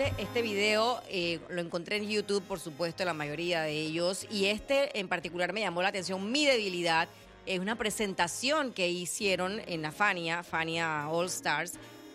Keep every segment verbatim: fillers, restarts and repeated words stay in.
este, este video eh, lo encontré en YouTube, por supuesto, la mayoría de ellos. Y este en particular me llamó la atención. Mi debilidad es una presentación que hicieron en la Fania, Fania All Stars,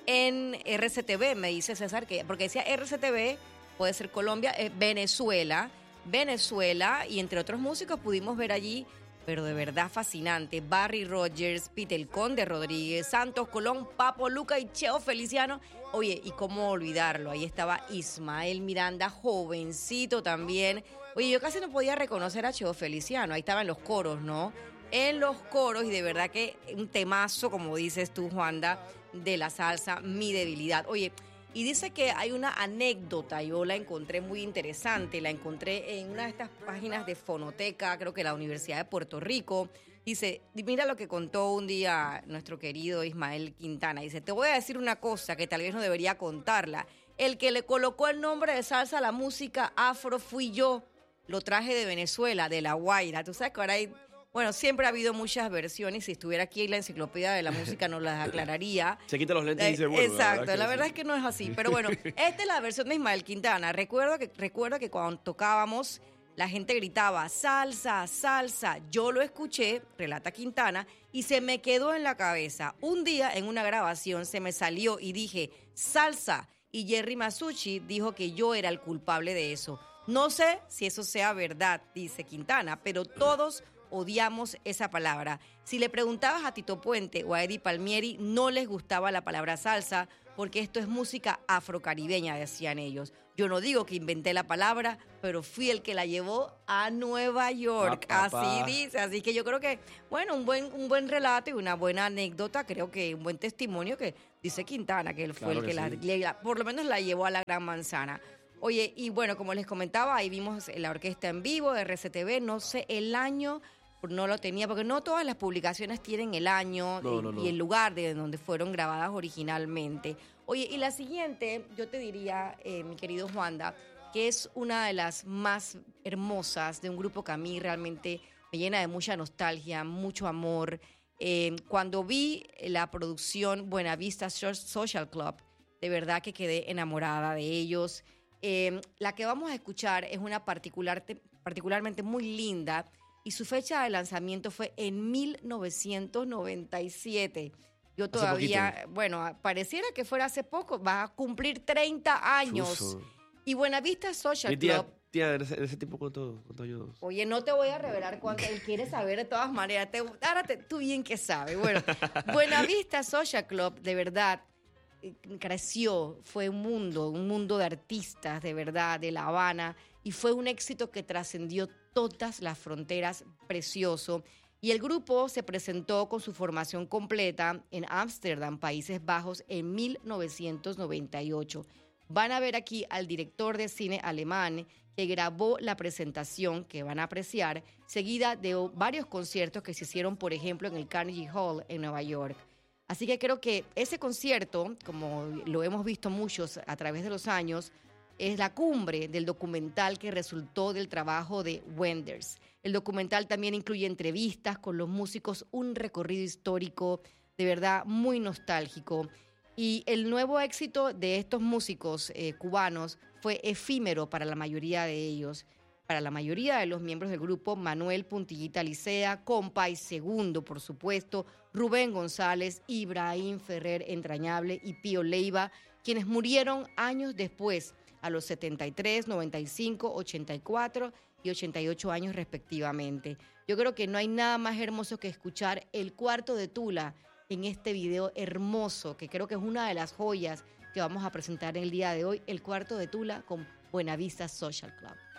en R C T V, me dice César, que porque decía R C T V, puede ser Colombia, eh, Venezuela, Venezuela, y entre otros músicos pudimos ver allí, pero de verdad fascinante, Barry Rogers, Peter el Conde Rodríguez, Santos Colón, Papo Luca y Cheo Feliciano. Oye, y cómo olvidarlo, ahí estaba Ismael Miranda, jovencito también. Oye, yo casi no podía reconocer a Cheo Feliciano, ahí estaba en los coros, ¿no? En los coros, y de verdad que un temazo, como dices tú, Juanda, de la salsa, Mi Debilidad. Oye, y dice que hay una anécdota, yo la encontré muy interesante, la encontré en una de estas páginas de Fonoteca, creo que la Universidad de Puerto Rico. Dice, mira lo que contó un día nuestro querido Ismael Quintana. Dice, te voy a decir una cosa que tal vez no debería contarla. El que le colocó el nombre de salsa a la música afro fui yo. Lo traje de Venezuela, de La Guaira. Tú sabes que ahora hay... Bueno, siempre ha habido muchas versiones. Si estuviera aquí la enciclopedia de la música nos las aclararía. Se quita los lentes y dice, bueno. Exacto, la verdad, la verdad es que no es así. Pero bueno, esta es la versión de Ismael Quintana. Recuerdo que, recuerdo que cuando tocábamos, la gente gritaba, salsa, salsa. Yo lo escuché, relata Quintana, y se me quedó en la cabeza. Un día en una grabación se me salió y dije, salsa. Y Jerry Masucci dijo que yo era el culpable de eso. No sé si eso sea verdad, dice Quintana, pero todos odiamos esa palabra. Si le preguntabas a Tito Puente o a Eddie Palmieri, no les gustaba la palabra salsa porque esto es música afrocaribeña, decían ellos. Yo no digo que inventé la palabra, pero fui el que la llevó a Nueva York. Pa, pa, pa. Así dice. Así que yo creo que, bueno, un buen, un buen relato y una buena anécdota, creo que un buen testimonio que dice Quintana, que él fue Claro el que, que la, sí. por lo menos la llevó a la Gran Manzana. Oye, y bueno, como les comentaba, ahí vimos la orquesta en vivo de R C T V, no sé el año, no lo tenía, porque no todas las publicaciones tienen el año No, y, no, no. y el lugar de donde fueron grabadas originalmente. Oye, y la siguiente, yo te diría, eh, mi querido Juanda, que es una de las más hermosas de un grupo que a mí realmente me llena de mucha nostalgia, mucho amor. Eh, cuando vi la producción Buenavista Social Club, de verdad que quedé enamorada de ellos. Eh, la que vamos a escuchar es una particular, particularmente muy linda, y su fecha de lanzamiento fue en mil novecientos noventa y siete. Yo todavía, bueno, pareciera que fuera hace poco, va a cumplir treinta años. Chuzo. Y Buenavista Social Mi tía, Club... tía, en ese, en ese tiempo cuánto, cuántos años. Oye, no te voy a revelar cuánto, él quiere saber de todas maneras. Te, ahora te, tú bien que sabes. Bueno, Buenavista Social Club, de verdad, creció, fue un mundo, un mundo de artistas, de verdad, de La Habana, y fue un éxito que trascendió todas las fronteras, precioso. Y el grupo se presentó con su formación completa en Ámsterdam, Países Bajos, en mil novecientos noventa y ocho. Van a ver aquí al director de cine alemán que grabó la presentación que van a apreciar, seguida de varios conciertos que se hicieron, por ejemplo, en el Carnegie Hall en Nueva York. Así que creo que ese concierto, como lo hemos visto muchos a través de los años, es la cumbre del documental que resultó del trabajo de Wenders. El documental también incluye entrevistas con los músicos, un recorrido histórico de verdad muy nostálgico. Y el nuevo éxito de estos músicos eh, cubanos fue efímero para la mayoría de ellos. Para la mayoría de los miembros del grupo, Manuel Puntillita Licea, Compay Segundo, por supuesto, Rubén González, Ibrahim Ferrer Entrañable y Pío Leiva, quienes murieron años después, a los setenta y tres, noventa y cinco, ochenta y cuatro y ochenta y ocho años respectivamente. Yo creo que no hay nada más hermoso que escuchar El Cuarto de Tula en este video hermoso, que creo que es una de las joyas que vamos a presentar en el día de hoy, El Cuarto de Tula con Buenavista Social Club.